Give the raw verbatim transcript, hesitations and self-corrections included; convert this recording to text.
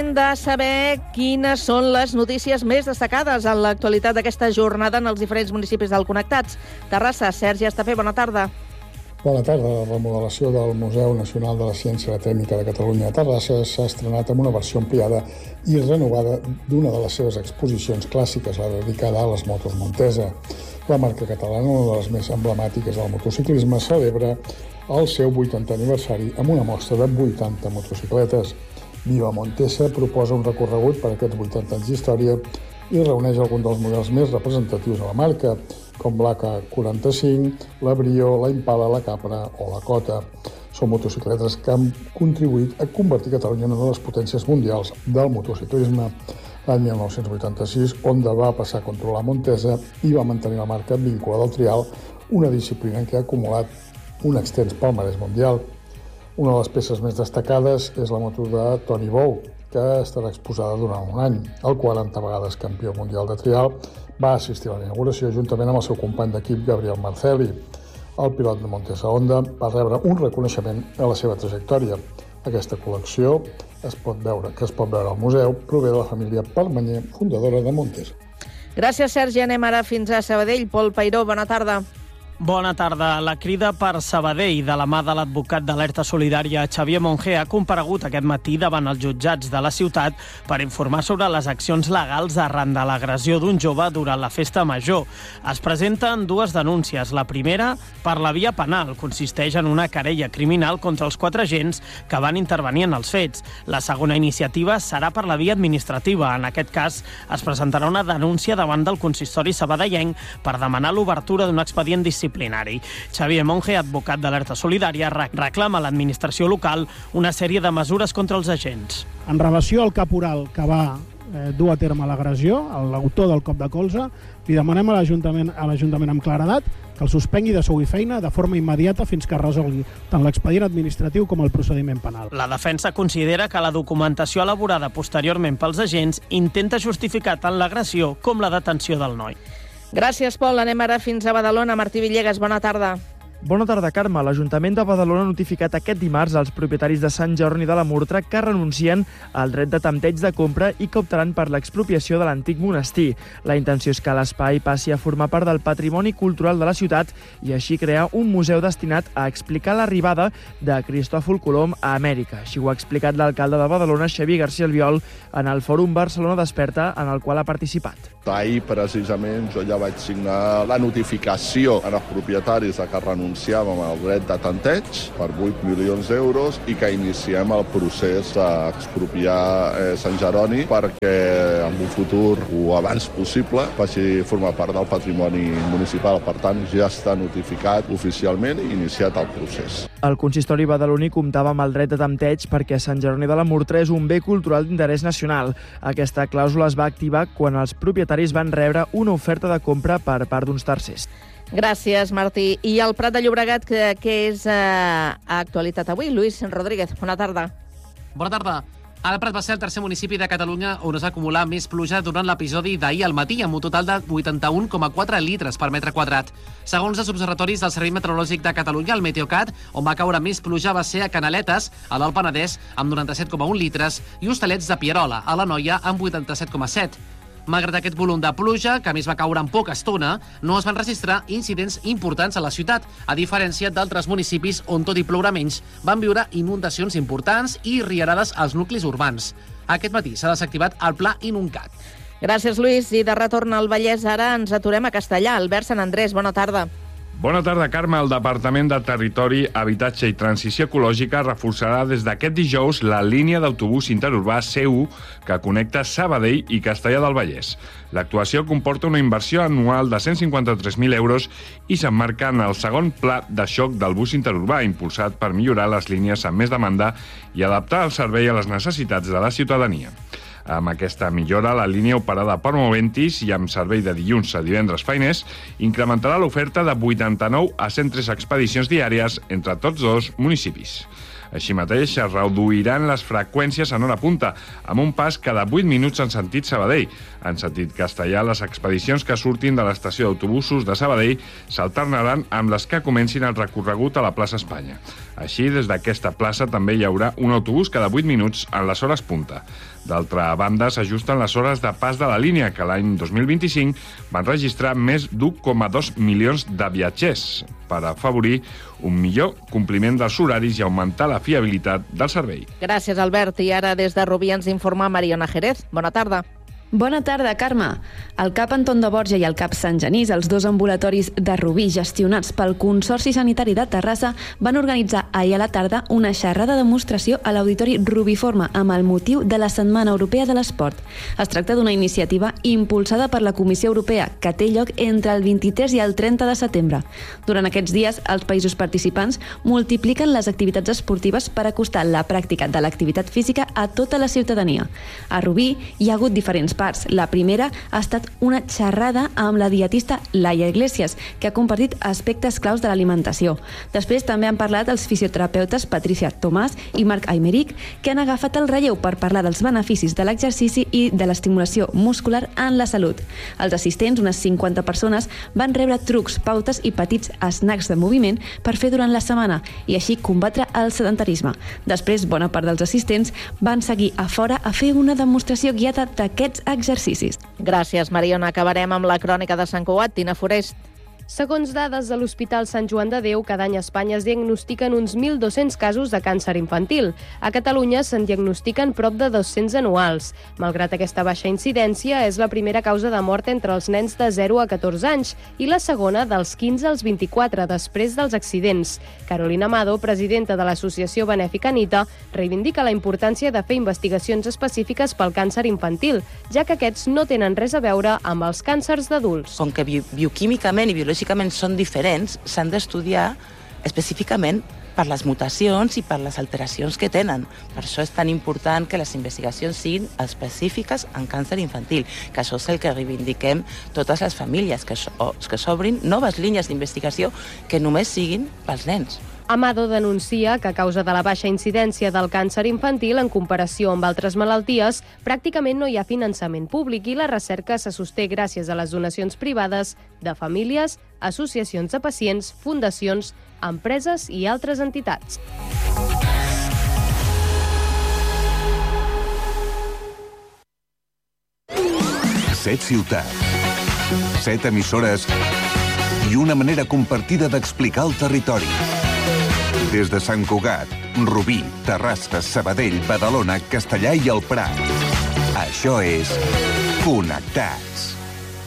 Parlem de saber quines són les notícies més destacades en l'actualitat d'aquesta jornada en els diferents municipis del Connectats. Terrassa, Sergi Estapé, bona tarda. Bona tarda. La remodelació del Museu Nacional de la Ciència i la Tècnica de Catalunya a Terrassa s'ha estrenat amb una versió ampliada i renovada d'una de les seves exposicions clàssiques, la dedicada a les motos Montesa. La marca catalana, una de les més emblemàtiques del motociclisme, celebra el seu vuitantè aniversari amb una mostra de vuitanta motocicletes. Viva Montesa proposa un recorregut per aquests vuitanta anys d'història i reuneix alguns dels models més representatius de la marca, com l'A K quaranta-cinc, la Brio, la Impala, la Capra o la Cota. Són motocicletes que han contribuït a convertir Catalunya en una de les potències mundials del motociclisme. L'any mil nou-cents vuitanta-sis, Honda va passar a controlar Montesa i va mantenir la marca vinculada al trial, una disciplina en què ha acumulat un extens palmarès mundial. Una de les peces més destacades és la moto de Toni Bou, que estarà exposada durant un any. El quaranta vegades campió mundial de trial va assistir a la inauguració juntament amb el seu company d'equip Gabriel Marcelli. El pilot de Montesa Honda va rebre un reconeixement a la seva trajectòria. Aquesta col·lecció es pot veure, que es pot veure al museu, prové de la família Permanyer, fundadora de Montesa. Gràcies, Sergi. Anem ara fins a Sabadell. Pol Peiró, bona tarda. Bona tarda. La crida per Sabadell de la mà de l'advocat d'Alerta Solidària Xavier Monge ha comparegut aquest matí davant els jutjats de la ciutat per informar sobre les accions legals arran de l'agressió d'un jove durant la festa major. Es presenten dues denúncies. La primera, per la via penal, consisteix en una querella criminal contra els quatre agents que van intervenir en els fets. La segona iniciativa serà per la via administrativa. En aquest cas, es presentarà una denúncia davant del consistori sabadellenc per demanar l'obertura d'un expedient disciplinari. Xavier Monge, advocat d'Alerta Solidària, reclama a l'administració local una sèrie de mesures contra els agents. En relació al caporal que va eh, dur a terme l'agressió, l'autor del cop de colze, li demanem a l'Ajuntament a l'Ajuntament amb claredat que el suspengui de sou i feina de forma immediata fins que es resolgui tant l'expedient administratiu com el procediment penal. La defensa considera que la documentació elaborada posteriorment pels agents intenta justificar tant l'agressió com la detenció del noi. Gràcies, Pol. Anem ara fins a Badalona. Martí Villegas, bona tarda. Bona tarda, Carme. L'Ajuntament de Badalona ha notificat aquest dimarts als propietaris de Sant Jorni de la Murtra que renuncien al dret de tempteig de compra i que optaran per l'expropiació de l'antic monestir. La intenció és que l'espai passi a formar part del patrimoni cultural de la ciutat i així crear un museu destinat a explicar l'arribada de Cristòfol Colom a Amèrica. Així ho ha explicat l'alcalde de Badalona, Xavier García Albiol, en el Fòrum Barcelona Desperta, en el qual ha participat. Ahir, precisament, jo ja vaig signar la notificació als propietaris que renunciàvem al dret de tanteig per vuit milions d'euros i que iniciem el procés d'expropiar eh, Sant Jeroni perquè en un futur o abans possible passi a formar part del patrimoni municipal. Per tant, ja està notificat oficialment i iniciat el procés. El consistori badaloní comptava amb el dret de tempteig perquè Sant Jeroni de la Murtra és un bé cultural d'interès nacional. Aquesta clàusula es va activar quan els propietaris van rebre una oferta de compra per part d'uns tercers. Gràcies, Martí. I el Prat de Llobregat, que, que és eh, a actualitat avui. Lluís Rodríguez, bona tarda. Bona tarda. El Prat va ser el tercer municipi de Catalunya on es va acumular més pluja durant l'episodi d'ahir al matí, amb un total de vuitanta-un coma quatre litres per metre quadrat. Segons els observatoris del Servei Meteorològic de Catalunya, el Meteocat, on va caure més pluja va ser a Canaletes, a l'Alt Penedès, amb noranta-set coma un litres, i Hostalets de Pierola, a l'Anoia, amb vuitanta-set coma set. Malgrat aquest volum de pluja, que a més va caure en poca estona, no es van registrar incidents importants a la ciutat, a diferència d'altres municipis on, tot i ploure menys, van viure inundacions importants i riarades als nuclis urbans. Aquest matí s'ha desactivat el Pla Inuncat. Gràcies, Lluís. I de retorn al Vallès, ara ens aturem a Castellà. Albert Sant Andrés, bona tarda. Bona tarda, Carme. El Departament de Territori, Habitatge i Transició Ecològica reforçarà des d'aquest dijous la línia d'autobús interurbà C u que connecta Sabadell i Castellar del Vallès. L'actuació comporta una inversió anual de cent cinquanta-tres mil euros i s'emmarca en el segon pla de xoc del bus interurbà, impulsat per millorar les línies amb més demanda i adaptar el servei a les necessitats de la ciutadania. Amb aquesta millora, la línia operada per Moventis i amb servei de dilluns a divendres feiners incrementarà l'oferta de vuitanta-nou a cent tres expedicions diàries entre tots dos municipis. Així mateix, es reduiran les freqüències en hora punta, amb un pas cada vuit minuts en sentit Sabadell. En sentit castellà, les expedicions que surtin de l'estació d'autobusos de Sabadell s'alternaran amb les que comencin el recorregut a la plaça Espanya. Així, des d'aquesta plaça també hi haurà un autobús cada vuit minuts en les hores punta. D'altra banda, s'ajusten les hores de pas de la línia, que l'any dos mil vint-i-cinc van registrar més d'un coma dos milions de viatgers per afavorir un millor compliment dels horaris i augmentar la fiabilitat del servei. Gràcies, Albert. I ara des de Rubí ens informa Mariona Jerez. Bona tarda. Bona tarda, Carme. El CAP Anton de Borja i el CAP Sant Genís, els dos ambulatoris de Rubí gestionats pel Consorci Sanitari de Terrassa, van organitzar ahir a la tarda una xerrada de demostració a l'Auditori Rubiforme amb el motiu de la Setmana Europea de l'Esport. Es tracta d'una iniciativa impulsada per la Comissió Europea que té lloc entre el vint-i-tres i el trenta de setembre. Durant aquests dies, els països participants multipliquen les activitats esportives per acostar la pràctica de l'activitat física a tota la ciutadania. A Rubí hi ha hagut diferents parts. La primera ha estat una xerrada amb la dietista Laia Iglesias, que ha compartit aspectes claus de l'alimentació. Després també han parlat els fisioterapeutes Patricia Tomàs i Marc Aymeric, que han agafat el relleu per parlar dels beneficis de l'exercici i de l'estimulació muscular en la salut. Els assistents, unes cinquanta persones, van rebre trucs, pautes i petits snacks de moviment per fer durant la setmana i així combatre el sedentarisme. Després, bona part dels assistents van seguir a fora a fer una demostració guiada d'aquests exercicis. Gràcies, Mariona. Acabarem amb la crònica de Sant Cugat. Tina Forest. Segons dades de l'Hospital Sant Joan de Déu, cada any a Espanya es diagnostiquen uns mil dos-cents casos de càncer infantil. A Catalunya se'n diagnostiquen prop de dos-cents anuals. Malgrat aquesta baixa incidència, és la primera causa de mort entre els nens de zero a catorze anys i la segona dels quinze als vint-i-quatre, després dels accidents. Carolina Amado, presidenta de l'Associació Benèfica Anita, reivindica la importància de fer investigacions específiques pel càncer infantil, ja que aquests no tenen res a veure amb els càncers d'adults. Com que bi bioquímicament i biològicament són diferents, s'han d'estudiar específicament per les mutacions i per les alteracions que tenen. Per això és tan important que les investigacions siguin específiques en càncer infantil, que això és el que reivindiquem totes les famílies, que s'obrin noves línies d'investigació que només siguin pels nens. Amado denuncia que a causa de la baixa incidència del càncer infantil en comparació amb altres malalties, pràcticament no hi ha finançament públic i la recerca se sosté gràcies a les donacions privades de famílies, associacions de pacients, fundacions, empreses i altres entitats. Set ciutats, set emissores i una manera compartida d'explicar el territori. Des de Sant Cugat, Rubí, Terrassa, Sabadell, Badalona, Castellà i el Prat. Això és Connectats.